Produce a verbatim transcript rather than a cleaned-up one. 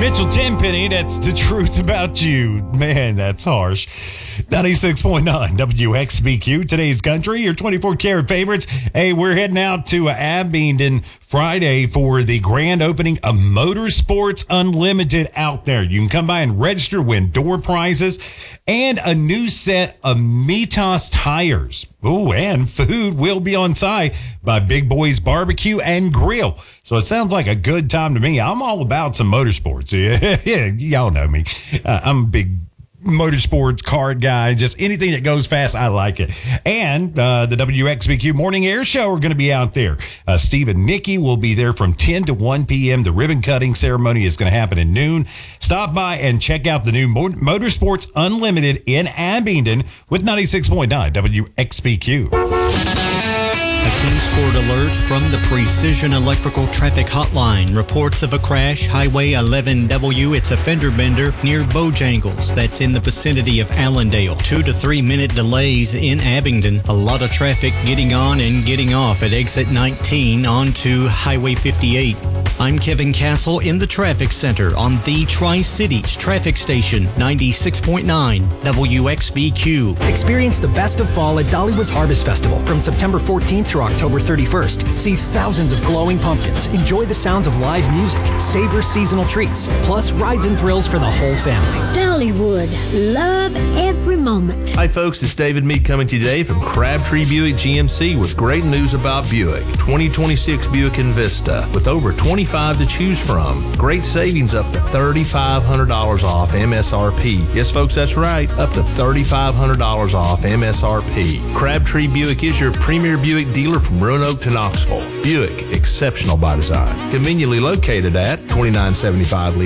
Mitchell Tenpenny, that's the truth about you. Man, that's harsh. ninety-six point nine W X B Q, today's country, your twenty-four karat favorites. Hey, we're heading out to Abingdon Friday for the grand opening of Motorsports Unlimited out there. You can come by and register, win door prizes, and a new set of Mitas tires. Oh, and food will be on site by Big Boys Barbecue and Grill. So it sounds like a good time to me. I'm all about some motorsports. Yeah, y'all know me. Uh, I'm a big motorsports card guy. Just anything that goes fast, I like it. And uh, the W X B Q Morning Air Show are going to be out there. Uh, Steve and Nikki will be there from ten to one p.m. The ribbon cutting ceremony is going to happen at noon. Stop by and check out the new Motorsports Unlimited in Abingdon with ninety-six point nine W X B Q. A Kingsport alert from the Precision Electrical Traffic Hotline. Reports of a crash, Highway eleven W. It's a fender bender near Bojangles. That's in the vicinity of Allendale. Two to three minute delays in Abingdon. A lot of traffic getting on and getting off at exit nineteen onto Highway fifty-eight. I'm Kevin Castle in the Traffic Center on the Tri-Cities Traffic Station, ninety-six point nine W X B Q. Experience the best of fall at Dollywood's Harvest Festival from September fourteenth through October thirty-first. See thousands of glowing pumpkins, enjoy the sounds of live music, savor seasonal treats, plus rides and thrills for the whole family. Dollywood, love every moment. Hi folks, it's David Mead coming to you today from Crabtree Buick G M C with great news about Buick. twenty twenty-six Buick Envista with over twenty-five to choose from. Great savings up to three thousand five hundred dollars off M S R P. Yes folks, that's right, up to three thousand five hundred dollars off M S R P. Crabtree Buick is your premier Buick dealer from Roanoke to Knoxville. Buick, exceptional by design. Conveniently located at twenty-nine seventy-five Lee